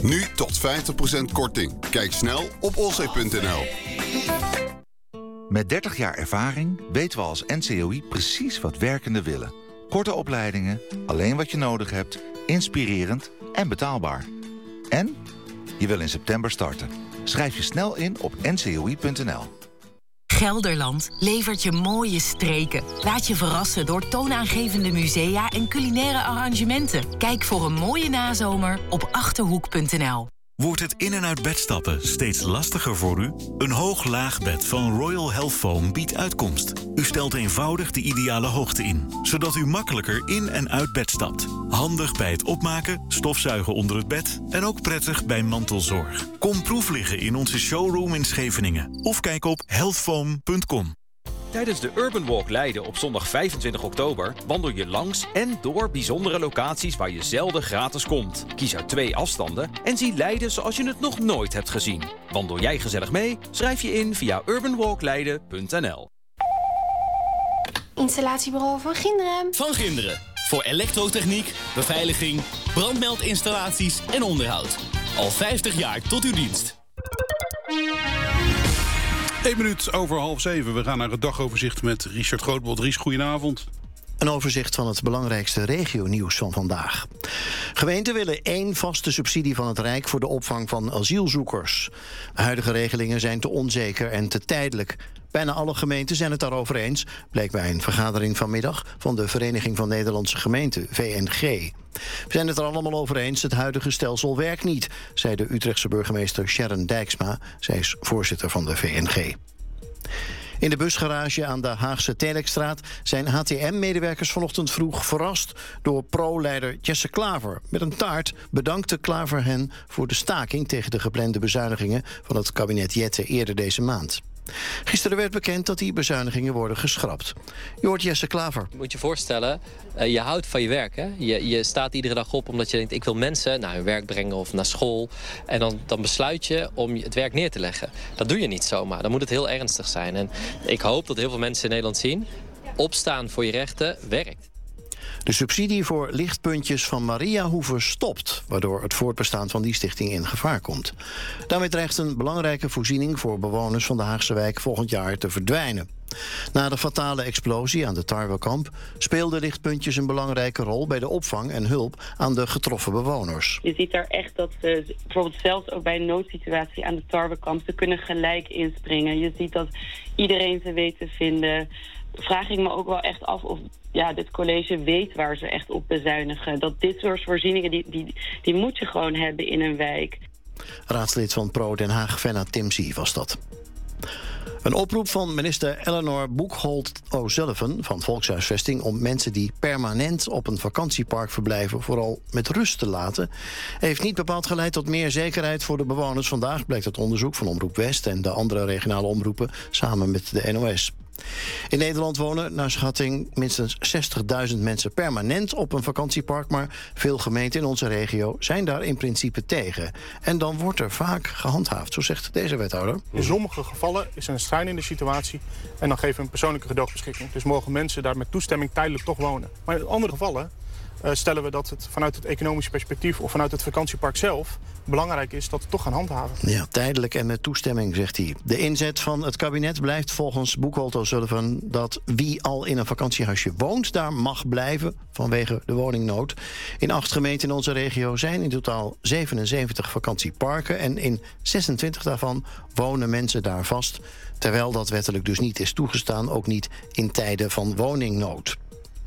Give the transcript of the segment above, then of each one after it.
Nu tot 50% korting. Kijk snel op olzee.nl. Met 30 jaar ervaring weten we als NCOI precies wat werkenden willen. Korte opleidingen, alleen wat je nodig hebt, inspirerend en betaalbaar. En je wil in september starten. Schrijf je snel in op ncoi.nl. Gelderland levert je mooie streken. Laat je verrassen door toonaangevende musea en culinaire arrangementen. Kijk voor een mooie nazomer op Achterhoek.nl. Wordt het in- en uit bed stappen steeds lastiger voor u? Een hoog-laag bed van Royal Health Foam biedt uitkomst. U stelt eenvoudig de ideale hoogte in, zodat u makkelijker in- en uit bed stapt. Handig bij het opmaken, stofzuigen onder het bed en ook prettig bij mantelzorg. Kom proef liggen in onze showroom in Scheveningen of kijk op healthfoam.com. Tijdens de Urban Walk Leiden op zondag 25 oktober... wandel je langs en door bijzondere locaties waar je zelden gratis komt. Kies uit 2 afstanden en zie Leiden zoals je het nog nooit hebt gezien. Wandel jij gezellig mee? Schrijf je in via urbanwalkleiden.nl. Installatiebureau Van Ginderen. Van Ginderen. Voor elektrotechniek, beveiliging, brandmeldinstallaties en onderhoud. Al 50 jaar tot uw dienst. 1 minuut over 6:30. We gaan naar het dagoverzicht met Richard Grootbot. Ries, goedenavond. Een overzicht van het belangrijkste regionieuws van vandaag. Gemeenten willen 1 vaste subsidie van het Rijk voor de opvang van asielzoekers. De huidige regelingen zijn te onzeker en te tijdelijk. Bijna alle gemeenten zijn het daarover eens, bleek bij een vergadering vanmiddag van de Vereniging van Nederlandse Gemeenten, VNG. We zijn het er allemaal over eens, het huidige stelsel werkt niet, zei de Utrechtse burgemeester Sharon Dijksma. Zij is voorzitter van de VNG. In de busgarage aan de Haagse Telekstraat zijn HTM-medewerkers vanochtend vroeg verrast door pro-leider Jesse Klaver. Met een taart bedankte Klaver hen voor de staking tegen de geplande bezuinigingen van het kabinet Jette eerder deze maand. Gisteren werd bekend dat die bezuinigingen worden geschrapt. Je hoort Jesse Klaver. Je moet je voorstellen, je houdt van je werk. Hè? Je staat iedere dag op omdat je denkt, ik wil mensen naar hun werk brengen of naar school. En dan besluit je om het werk neer te leggen. Dat doe je niet zomaar. Dan moet het heel ernstig zijn. En ik hoop dat heel veel mensen in Nederland zien, opstaan voor je rechten werkt. De subsidie voor lichtpuntjes van Mariahoeve stopt, waardoor het voortbestaan van die stichting in gevaar komt. Daarmee dreigt een belangrijke voorziening voor bewoners van de Haagse wijk volgend jaar te verdwijnen. Na de fatale explosie aan de Tarwekamp speelden lichtpuntjes een belangrijke rol bij de opvang en hulp aan de getroffen bewoners. Je ziet daar echt dat ze, bijvoorbeeld zelfs ook bij een noodsituatie aan de Tarwekamp, ze kunnen gelijk inspringen. Je ziet dat iedereen ze weet te vinden. Vraag ik me ook wel echt af of dit college weet waar ze echt op bezuinigen. Dat dit soort voorzieningen, die moet je gewoon hebben in een wijk. Raadslid van Pro Den Haag, Fenna Timsie, was dat. Een oproep van minister Eleanor Boekholt O'Sullivan van Volkshuisvesting om mensen die permanent op een vakantiepark verblijven vooral met rust te laten, heeft niet bepaald geleid tot meer zekerheid voor de bewoners. Vandaag blijkt uit onderzoek van Omroep West en de andere regionale omroepen samen met de NOS. In Nederland wonen naar schatting minstens 60.000 mensen permanent op een vakantiepark, maar veel gemeenten in onze regio zijn daar in principe tegen. En dan wordt er vaak gehandhaafd, zo zegt deze wethouder. In sommige gevallen is er een schrijnende situatie en dan geven we een persoonlijke gedoogbeschikking. Dus mogen mensen daar met toestemming tijdelijk toch wonen. Maar in andere gevallen stellen we dat het vanuit het economische perspectief of vanuit het vakantiepark zelf belangrijk is dat we toch gaan handhaven. Ja, tijdelijk en met toestemming, zegt hij. De inzet van het kabinet blijft volgens Boekholt O'Sullivan dat wie al in een vakantiehuisje woont, daar mag blijven vanwege de woningnood. In 8 gemeenten in onze regio zijn in totaal 77 vakantieparken en in 26 daarvan wonen mensen daar vast, terwijl dat wettelijk dus niet is toegestaan, ook niet in tijden van woningnood.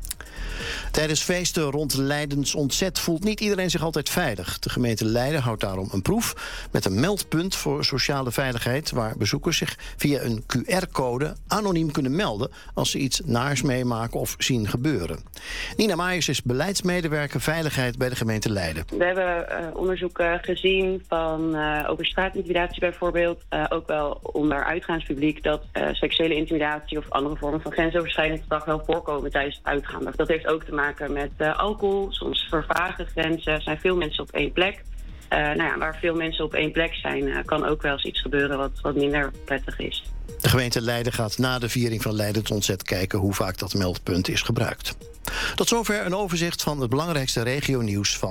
Tijdens feesten rond Leidens ontzet voelt niet iedereen zich altijd veilig. De gemeente Leiden houdt daarom een proef met een meldpunt voor sociale veiligheid, waar bezoekers zich via een QR-code anoniem kunnen melden als ze iets naars meemaken of zien gebeuren. Nina Maaiers is beleidsmedewerker veiligheid bij de gemeente Leiden. We hebben onderzoeken gezien van over straatintimidatie bijvoorbeeld. Ook wel onder uitgaanspubliek dat seksuele intimidatie of andere vormen van grensoverschrijdend gedrag wel voorkomen tijdens het uitgaan. Dat heeft ook te maken met alcohol, soms vervagen grenzen, zijn veel mensen op één plek. Waar veel mensen op één plek zijn, kan ook wel eens iets gebeuren wat minder prettig is. De gemeente Leiden gaat na de viering van Leidens ontzet kijken hoe vaak dat meldpunt is gebruikt. Tot zover een overzicht van het belangrijkste regionieuws van